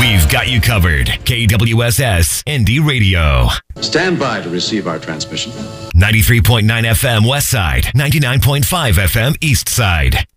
We've got you covered. KWSS Indie Radio. Stand by to receive our transmission. 93.9 FM West Side, 99.5 FM East Side.